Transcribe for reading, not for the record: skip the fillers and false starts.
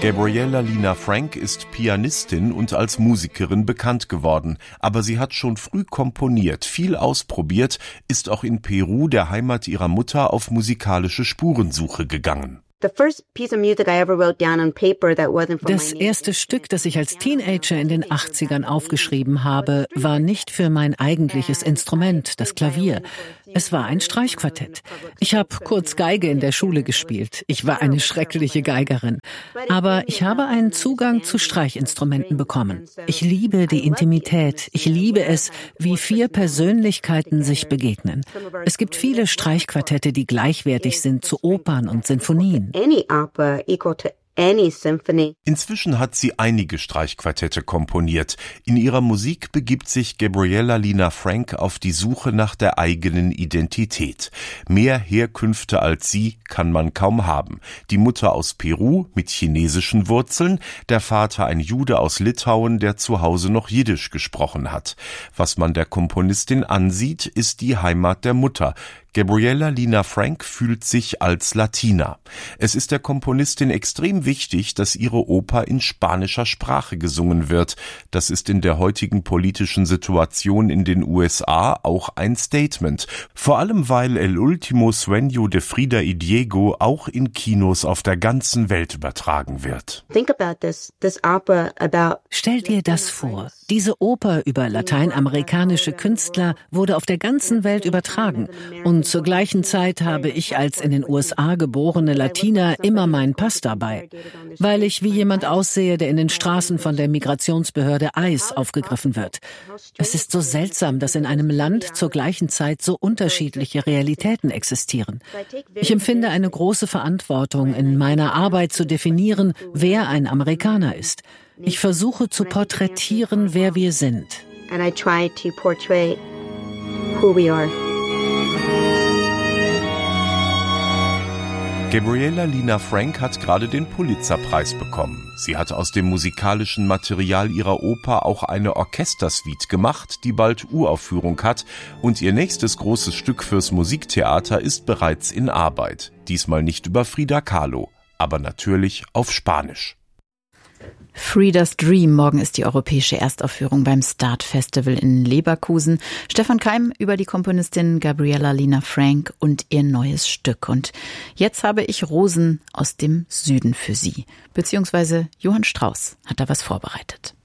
Gabriella Lina Frank ist Pianistin und als Musikerin bekannt geworden, aber sie hat schon früh komponiert, viel ausprobiert, ist auch in Peru, der Heimat ihrer Mutter, auf musikalische Spurensuche gegangen. Das erste Stück, das ich als Teenager in den 80ern aufgeschrieben habe, war nicht für mein eigentliches Instrument, das Klavier. Es war ein Streichquartett. Ich habe kurz Geige in der Schule gespielt. Ich war eine schreckliche Geigerin. Aber ich habe einen Zugang zu Streichinstrumenten bekommen. Ich liebe die Intimität. Ich liebe es, wie 4 Persönlichkeiten sich begegnen. Es gibt viele Streichquartette, die gleichwertig sind zu Opern und Sinfonien. Inzwischen hat sie einige Streichquartette komponiert. In ihrer Musik begibt sich Gabriella Lina Frank auf die Suche nach der eigenen Identität. Mehr Herkünfte als sie kann man kaum haben. Die Mutter aus Peru mit chinesischen Wurzeln, der Vater ein Jude aus Litauen, der zu Hause noch Jiddisch gesprochen hat. Was man der Komponistin ansieht, ist die Heimat der Mutter. Gabriella Lina Frank fühlt sich als Latina. Es ist der Komponistin extrem wichtig, dass ihre Oper in spanischer Sprache gesungen wird. Das ist in der heutigen politischen Situation in den USA auch ein Statement. Vor allem, weil El último sueño de Frida y Diego auch in Kinos auf der ganzen Welt übertragen wird. Stell dir das vor. Diese Oper über lateinamerikanische Künstler wurde auf der ganzen Welt übertragen. Und zur gleichen Zeit habe ich als in den USA geborene Latina immer meinen Pass dabei, weil ich wie jemand aussehe, der in den Straßen von der Migrationsbehörde ICE aufgegriffen wird. Es ist so seltsam, dass in einem Land zur gleichen Zeit so unterschiedliche Realitäten existieren. Ich empfinde eine große Verantwortung, in meiner Arbeit zu definieren, wer ein Amerikaner ist. Ich versuche zu porträtieren, wer wir sind. And I try to portray who we are. Gabriella Lina Frank hat gerade den Pulitzerpreis bekommen. Sie hat aus dem musikalischen Material ihrer Oper auch eine Orchestersuite gemacht, die bald Uraufführung hat, und ihr nächstes großes Stück fürs Musiktheater ist bereits in Arbeit. Diesmal nicht über Frida Kahlo, aber natürlich auf Spanisch. Frida's Dream. Morgen ist die europäische Erstaufführung beim Start Festival in Leverkusen. Stefan Keim über die Komponistin Gabriella Lina Frank und ihr neues Stück. Und jetzt habe ich Rosen aus dem Süden für Sie. Beziehungsweise Johann Strauss hat da was vorbereitet.